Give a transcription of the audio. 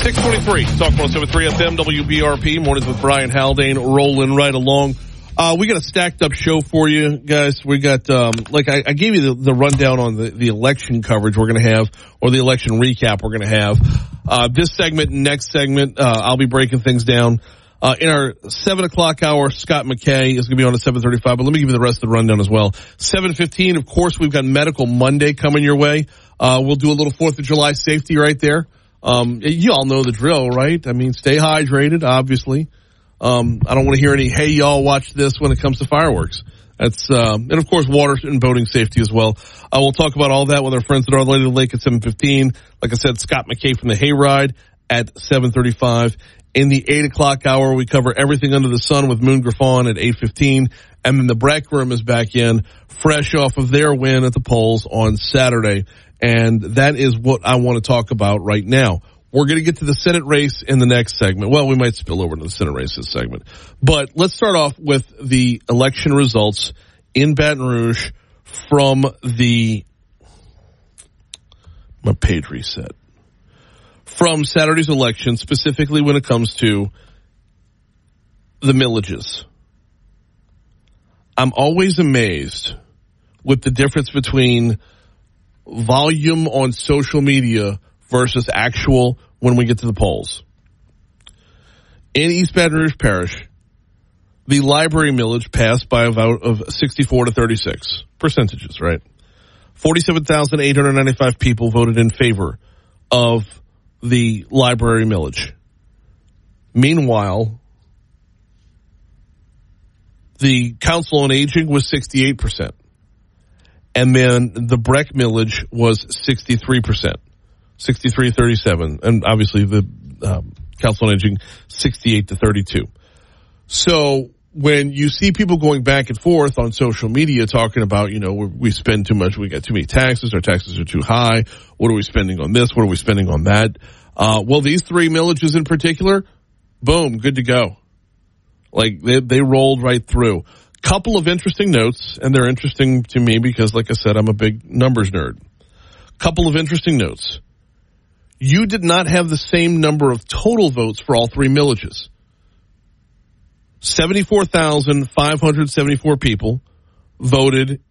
623, Talk 107.3 FM, WBRP, mornings with Brian Haldane, rolling right along. We got a stacked up show for you guys. We got, I gave you the rundown on the election coverage we're going to have, or the election recap we're going to have. This segment, next segment, I'll be breaking things down. In our 7 o'clock hour, Scott McKay is going to be on at 7:35, but let me give you the rest of the rundown as well. 7:15, of course, we've got Medical Monday coming your way. We'll do a little 4th of July safety right there. You all know the drill, right? I mean, stay hydrated, obviously. I don't want to hear any, hey, y'all watch this when it comes to fireworks. That's, and of course, water and boating safety as well. We'll talk about all that with our friends at Our Lady of the Lake at 7:15. Like I said, Scott McKay from the Hayride at 7:35. In the 8 o'clock hour, we cover everything under the sun with Moon Griffon at 8:15. And then the Breck Room is back in, fresh off of their win at the polls on Saturday. And that is what I want to talk about right now. We're going to get to the Senate race in the next segment. Well, we might spill over to the Senate race this segment. But let's start off with the election results in Baton Rouge from my page reset. From Saturday's election, specifically when it comes to the millages. I'm always amazed with the difference between volume on social media versus actual when we get to the polls. In East Baton Rouge Parish, the library millage passed by a vote of 64 to 36 percentages, right? 47,895 people voted in favor of the library millage. Meanwhile, the Council on Aging was 68%. And then the Breck millage was 63%, 63-37. And obviously the Council on Aging, 68 to 32. So when you see people going back and forth on social media talking about, we spend too much, we got too many taxes, our taxes are too high, what are we spending on this, what are we spending on that? Well, these three millages in particular, boom, good to go. Like, they rolled right through. Couple of interesting notes, and they're interesting to me because, like I said, I'm a big numbers nerd. Couple of interesting notes. You did not have the same number of total votes for all three millages. 74,574 people voted